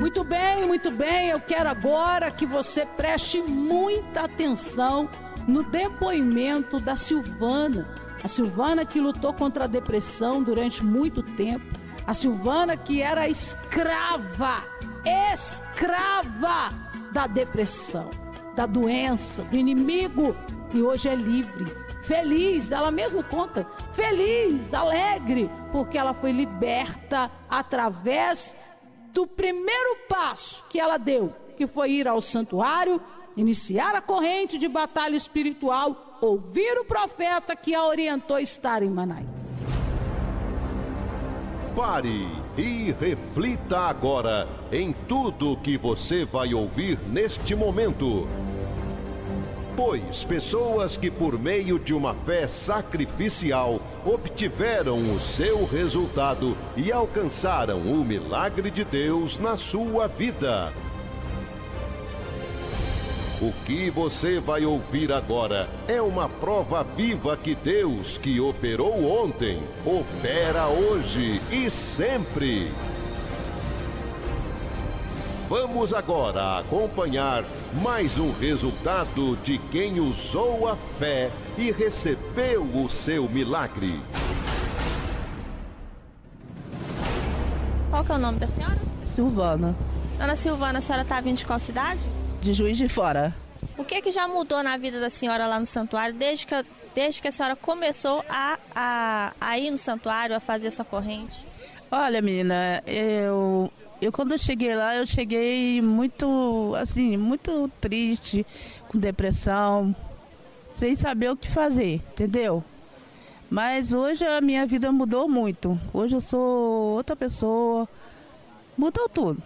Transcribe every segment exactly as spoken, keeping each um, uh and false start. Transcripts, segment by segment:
Muito bem, muito bem. Eu quero agora que você preste muita atenção no depoimento da Silvana. A Silvana que lutou contra a depressão durante muito tempo. A Silvana que era escrava, escrava da depressão, da doença, do inimigo, e hoje é livre, feliz. Ela mesmo conta, feliz, alegre, porque ela foi liberta através do primeiro passo que ela deu, que foi ir ao santuário, iniciar a corrente de batalha espiritual, ouvir o profeta que a orientou a estar em Manaim. Pare e reflita agora em tudo que você vai ouvir neste momento. Pois pessoas que por meio de uma fé sacrificial obtiveram o seu resultado e alcançaram o milagre de Deus na sua vida. O que você vai ouvir agora é uma prova viva que Deus, que operou ontem, opera hoje e sempre. Vamos agora acompanhar mais um resultado de quem usou a fé e recebeu o seu milagre. Qual que é o nome da senhora? Silvana. Dona Silvana, a senhora está vindo de qual cidade? De Juiz de Fora. O que que já mudou na vida da senhora lá no santuário desde que, desde que a senhora começou a, a, a ir no santuário, a fazer sua corrente? Olha, menina, eu, eu quando eu cheguei lá, eu cheguei muito, assim, muito triste, com depressão, sem saber o que fazer, entendeu? Mas hoje a minha vida mudou muito. Hoje eu sou outra pessoa, mudou tudo.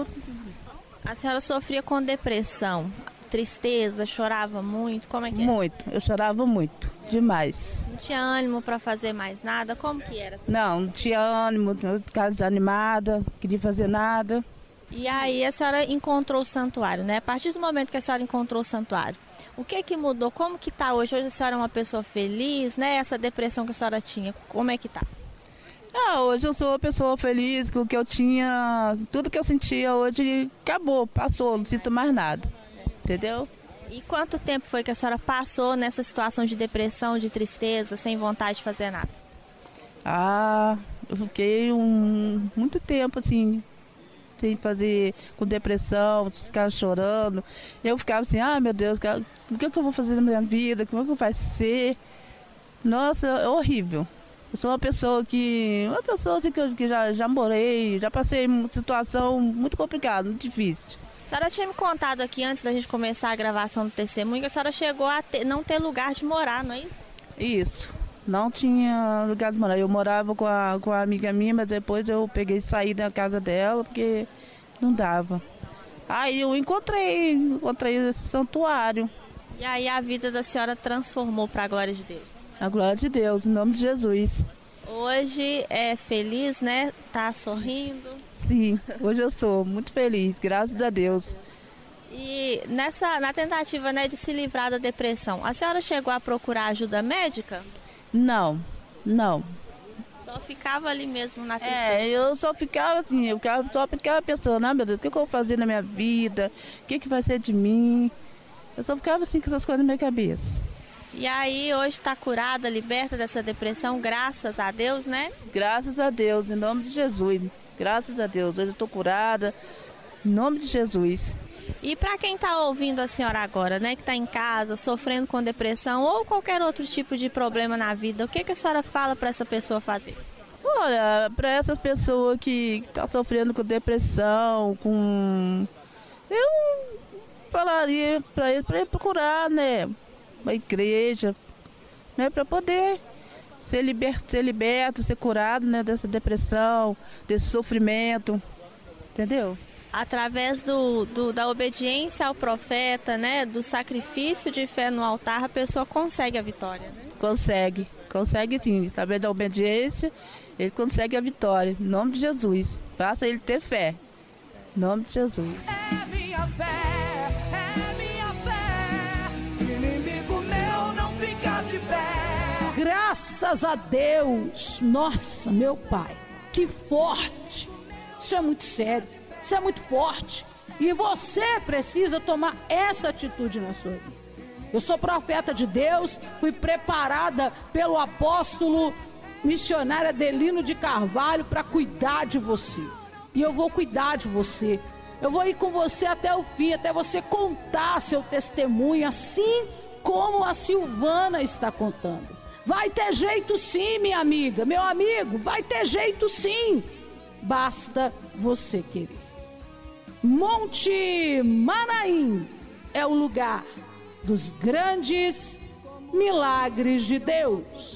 A senhora sofria com depressão, tristeza, chorava muito, como é que é? Muito, eu chorava muito, demais. Não tinha ânimo para fazer mais nada, como que era? Não, não tinha ânimo, ficava desanimada, queria fazer nada. E aí a senhora encontrou o santuário, né? A partir do momento que a senhora encontrou o santuário, o que que mudou? Como que tá hoje? Hoje a senhora é uma pessoa feliz, né? Essa depressão que a senhora tinha, como é que tá? Ah, hoje eu sou uma pessoa feliz, que o que eu tinha, tudo que eu sentia hoje acabou, passou, não sinto mais nada, entendeu? E quanto tempo foi que a senhora passou nessa situação de depressão, de tristeza, sem vontade de fazer nada? Ah, eu fiquei um, muito tempo assim, sem fazer, com depressão, ficar chorando. Eu ficava assim, ah meu Deus, o que, é que eu vou fazer na minha vida, como é que vai ser? Nossa, é horrível. Eu sou uma pessoa que, uma pessoa assim que, eu, que já, já morei, já passei uma situação muito complicada, muito difícil. A senhora tinha me contado aqui, antes da gente começar a gravação do testemunho, que a senhora chegou a ter, não ter lugar de morar, não é isso? Isso, não tinha lugar de morar. Eu morava com a, com a amiga minha, mas depois eu peguei e saí da casa dela, porque não dava. Aí eu encontrei, encontrei esse santuário. E aí a vida da senhora transformou para a glória de Deus? A glória de Deus, em nome de Jesus. Hoje é feliz, né? Tá sorrindo. Sim, hoje eu sou muito feliz, graças a Deus. E nessa, na tentativa, né, de se livrar da depressão, a senhora chegou a procurar ajuda médica? Não, não. Só ficava ali mesmo na tristeza? É, eu só ficava assim, eu ficava, só ficava pensando, ah meu Deus, o que eu vou fazer na minha vida? O que, que vai ser de mim? Eu só ficava assim com essas coisas na minha cabeça. E aí hoje está curada, liberta dessa depressão, graças a Deus, né? Graças a Deus, em nome de Jesus. Graças a Deus, hoje eu estou curada, em nome de Jesus. E para quem está ouvindo a senhora agora, né, que está em casa, sofrendo com depressão ou qualquer outro tipo de problema na vida, o que, que a senhora fala para essa pessoa fazer? Olha, para essas pessoas que estão tá sofrendo com depressão, com... Eu falaria para ele, para ele procurar, né, uma igreja, né, para poder ser liberto, ser liberto, ser curado, né, dessa depressão, desse sofrimento, entendeu? Através do, do, da obediência ao profeta, né, do sacrifício de fé no altar, a pessoa consegue a vitória, né? Consegue, consegue sim, através da obediência, ele consegue a vitória, em nome de Jesus. Basta ele ter fé, em nome de Jesus. É minha fé, é minha fé, inimigo meu não fica de pé. Graças a Deus, nossa, meu Pai, que forte, isso é muito sério. Isso é muito forte. E você precisa tomar essa atitude na sua vida. Eu sou profeta de Deus, fui preparada pelo apóstolo missionário Adelino de Carvalho para cuidar de você. E eu vou cuidar de você. Eu vou ir com você até o fim, até você contar seu testemunho, assim como a Silvana está contando. Vai ter jeito sim, minha amiga, meu amigo, vai ter jeito sim. Basta você querer. Monte Manaim é o lugar dos grandes milagres de Deus.